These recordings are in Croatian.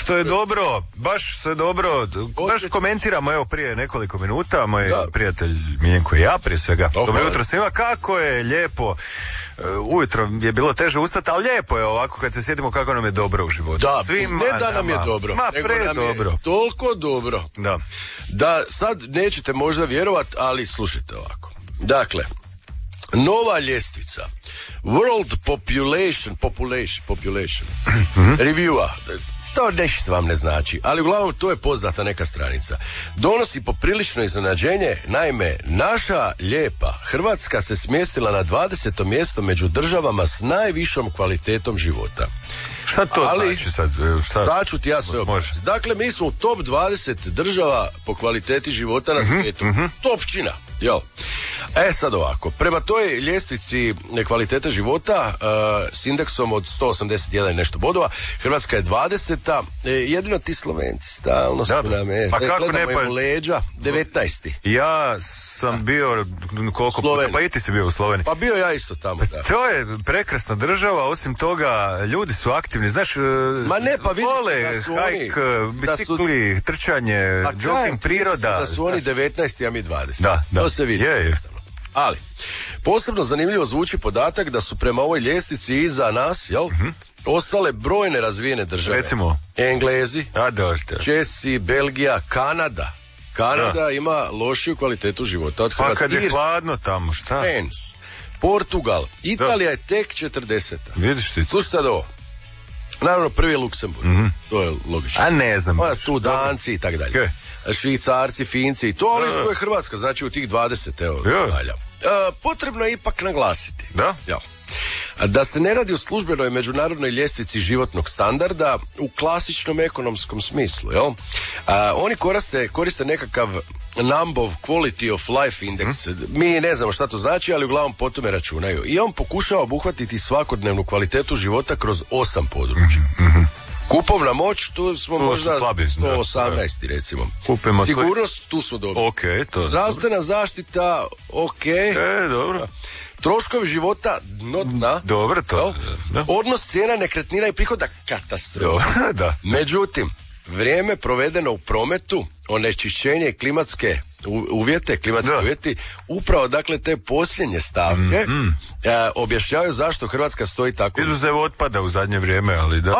što je dobro, baš sve dobro. Baš komentiramo, evo, prije nekoliko minuta, moj prijatelj Miljenko i ja, prije svega. Dobro jutro svima, kako je lijepo. Ujutro je bilo teže ustati, ali lijepo je ovako kad se sjetimo kako nam je dobro u životu. Da, svima ne da nam je dobro, nego nam je toliko dobro. Da sad nećete možda vjerovat, ali slušajte ovako. Dakle, nova ljestvica World Population Reviewa, to nešto vam ne znači, ali uglavnom to je poznata neka stranica. Donosi poprilično iznenađenje, naime, naša lijepa Hrvatska se smjestila na 20. mjesto među državama s najvišom kvalitetom života. Šta to znači sad? Sad ću ti ja sve objasniti. Dakle, mi smo u top 20 država po kvaliteti života na svijetu. Topčina, jel? Sad ovako, prema toj ljestvici kvalitete života s indeksom od 181 i nešto bodova, Hrvatska je 20. Jedino ti Slovenci stalno su nam pa kako ne, pa leđa, 19. Ja sam bio koliko puta, pa i ti si bio u Sloveniji. Pa bio ja isto tamo, da. To je prekrasna država, osim toga ljudi su aktivni, znaš, ma ne, pa vole, hajk, bicikli, trčanje, jogging, priroda. Da su oni 19, a mi 20. Da. To se vidi. Je. Ali, posebno zanimljivo zvuči podatak da su prema ovoj ljestvici iza nas, jel? Ostale brojne razvijene države. Recimo? Englezi, Česi, Belgija, Kanada. Kanada ima lošiju kvalitetu života od Hrvatske. Pa kad je hladno tamo, šta? France, Portugal, Italija je tek 40. Vidiš ti. Slušaj sad ovo. Naravno, prvi je Luksemburg. To je logično. A ne znam. Tu Danci i tako dalje. Švicarci, Finci i to, ali to je Hrvatska, znači u tih 20, evo, valja. Potrebno je ipak naglasiti. Da se ne radi o službenoj međunarodnoj ljestvici životnog standarda u klasičnom ekonomskom smislu, jel? Oni koriste nekakav Number Quality of Life Index. Mi ne znamo šta to znači, ali uglavnom po tome računaju. I on pokušava obuhvatiti svakodnevnu kvalitetu života kroz 8 područja. Kupovna moć, tu smo možda 118, recimo. Sigurnost, tu smo dobri. Zdravstvena zaštita, dobro. Troškovi života, dobro to. Odnos cijena nekretnina i prihoda, katastrofa. Međutim, vrijeme provedeno u prometu, onečišćenje i klimatski uvjeti, upravo dakle te posljednje stavke objašnjavaju zašto Hrvatska stoji tako. Izuzev otpada u zadnje vrijeme, ali da.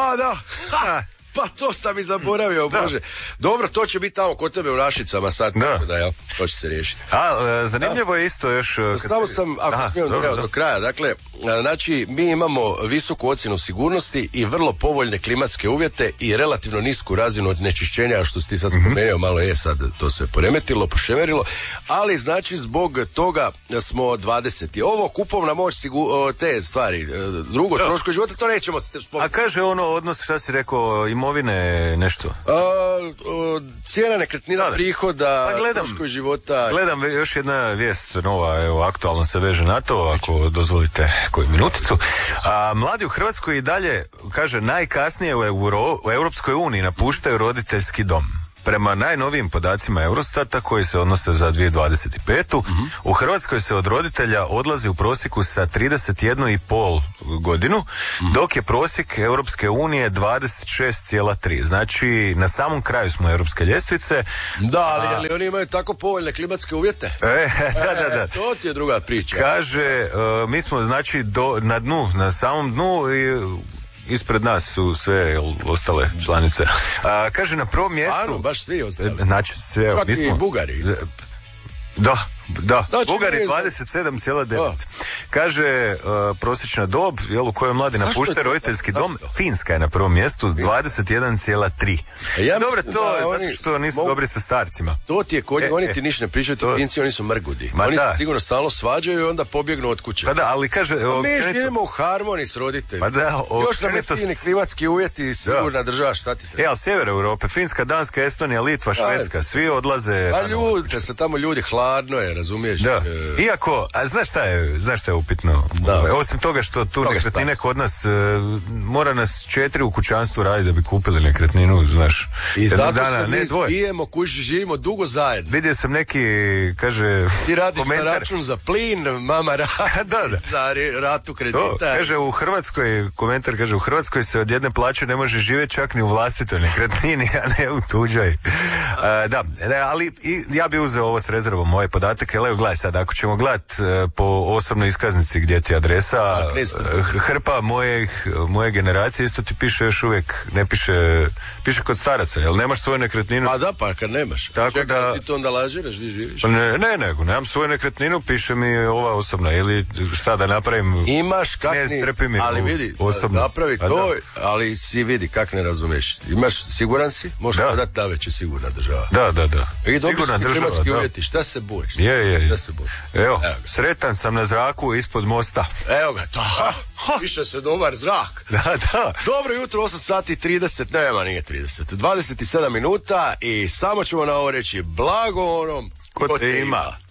Pa to sam i zaboravio, Bože. Dobro, to će biti tamo kod tebe u Našicama sad, tako da, to će se riješiti. Zanimljivo je isto još... Samo sam, ako smijem do kraja, dakle, znači, mi imamo visoku ocjenu sigurnosti i vrlo povoljne klimatske uvjete i relativno nisku razinu onečišćenja, što si ti sad spomenuo, malo je sad to se poremetilo, pošemerilo, ali znači zbog toga smo 20. Ovo kupovna moć, te stvari, drugo, troškovi života, to nećemo spomenuti. A kaže odnos, šta si rekao, imovine, nešto? Cijena nekretnina, prihoda, troškovi života. Gledam još jedna vijest nova, evo, aktualno se veže na to, ako dozvolite koju minuticu. Mladi u Hrvatskoj i dalje, kaže, najkasnije u Europskoj uniji napuštaju roditeljski dom. Prema najnovijim podacima Eurostata koji se odnose za 2025. U Hrvatskoj se od roditelja odlazi u prosjeku sa 31,5 godinu, dok je prosjek Europske unije 26,3. Znači, na samom kraju smo europske ljestvice. Da, ali oni imaju tako povoljne klimatske uvjete. Da. To ti je druga priča. Kaže, mi smo znači na dnu, na samom dnu i ispred nas su sve ostale članice. Kaže na prvom mjestu... baš svi ostali. Znači sve... Čak i Bugari. Da, Bugari 27,9. Kaže prosječna dob u kojoj mladi napuštaju roditeljski dom, Finska je na prvom mjestu 21,3. Dobro, to je zato što nisu dobri sa starcima. To ti je oni ti ništa ne pričaju, ti Finci, oni su mrgudi. Oni se sigurno stalno svađaju i onda pobjegnu od kuće. Pa da, ali kaže... Mi živimo u harmoniji s roditeljima. Još nam je klimatski uvjeti, sigurna država, šta ti treba? Ali sjever Europe, Finska, Danska, Estonija, Litva, Švedska, svi odlaze... Pa se tamo ljudi, hladno je. je, razumiješ? Da. Iako, a znaš šta je upitno? Osim toga što tu nekretnine kod nas, mora nas 4 u kućanstvu raditi da bi kupili nekretninu, znaš. I zato se mi spijemo, živimo dugo zajedno. Vidio sam neki, kaže, ti radiš komentar. na račun za plin, mama radi za ratu kredita. Kaže, u Hrvatskoj se od jedne plaće ne može živjeti čak ni u vlastitoj nekretnini, a ne u tuđoj. Ali ja bi uzeo ovo s rezervom, moje podatke, ali evo gledaj sad, ako ćemo gledati po osobnoj iskaznici gdje ti je adresa, hrpa moje generacije isto ti piše još uvijek, ne piše kod staraca, jel nemaš svoju nekretninu? A da, pa kad nemaš. Čekaj, ti to onda lažiraš, di živiš? Nego, nemam svoju nekretninu, piše mi ova osobna, ili šta da napravim? Imaš kakni, ali vidi, napravi to, ali si vidi kak ne razumeš. Imaš, siguran si? Možeš dati da već je sigurna država. Da. I dobri su klimatski uvjeti, šta se bojiš? Je. Šta se bojiš? Evo, sretan sam na zraku ispod mosta. Evo ga, to. Više se dobar zrak. Da. Dobro jutro, 8 sati 30, nema, nije 30, 27 minuta i samo ćemo na ovo reći blago onom ko te ima.